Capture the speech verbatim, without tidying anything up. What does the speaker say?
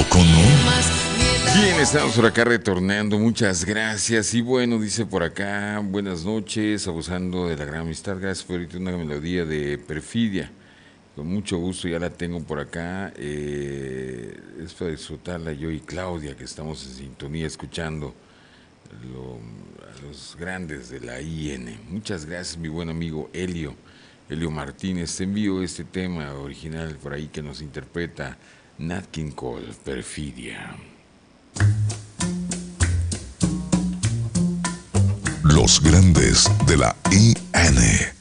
poco no? Bien, estamos por acá retornando, muchas gracias. Y bueno, dice por acá, buenas noches, abusando de la gran amistad, gracias por ahorita una melodía de Perfidia. Con mucho gusto, ya la tengo por acá. Eh, es para disfrutarla yo y Claudia, que estamos en sintonía escuchando lo- a los grandes de la I N. Muchas gracias, mi buen amigo Helio, Helio Martínez. Te envío este tema original por ahí que nos interpreta Nat King Cole, Perfidia. Los grandes de la I N.